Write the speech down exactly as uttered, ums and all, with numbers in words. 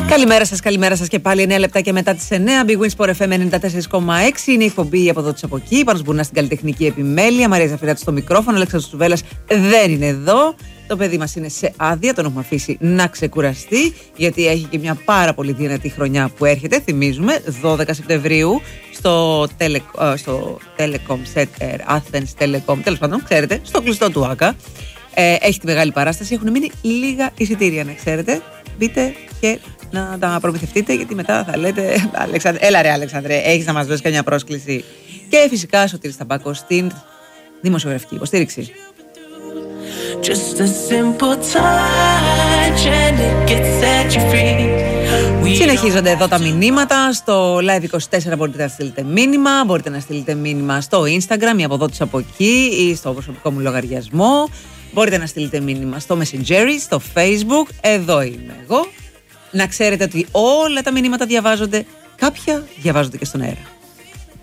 Καλημέρα σας, καλημέρα σας και πάλι. εννέα λεπτά και μετά τις εννέα. Big Wins Sport εφ εμ ενενήντα τέσσερα κόμμα έξι. Είναι η εκπομπή από εδώ της από εκεί. Πάνω Μπουνά στην καλλιτεχνική επιμέλεια. Μαρία Ζαφυράτη στο μικρόφωνο. Αλέξανδρος Τσουβέλλας δεν είναι εδώ. Το παιδί μας είναι σε άδεια. Τον έχουμε αφήσει να ξεκουραστεί. Γιατί έχει και μια πάρα πολύ δυνατή χρονιά που έρχεται. Θυμίζουμε, δώδεκα Σεπτεμβρίου στο, τελε, στο Telecom Center Athens Telecom. Τέλος πάντων, ξέρετε, στο κλειστό του ΆΚΑ. Ε, έχει τη μεγάλη παράσταση. Έχουν μείνει λίγα εισιτήρια, να ξέρετε. Μπείτε και να τα προμηθευτείτε, γιατί μετά θα λέτε Αλεξανδρέ, έλα ρε Αλεξανδρέ, έχεις να μας δώσεις καμιά πρόσκληση. Και φυσικά Σωτήρης Ταμπάκος στην δημοσιογραφική υποστήριξη. Συνεχίζονται εδώ τα μηνύματα. Στο Live είκοσι τέσσερα μπορείτε να στείλετε μήνυμα. Μπορείτε να στείλετε μήνυμα στο Instagram ή από εδώ τους από εκεί ή στο προσωπικό μου λογαριασμό. Μπορείτε να στείλετε μήνυμα στο Messenger, στο Facebook. Εδώ είμαι εγώ. Να ξέρετε ότι όλα τα μηνύματα διαβάζονται. Κάποια διαβάζονται και στον αέρα.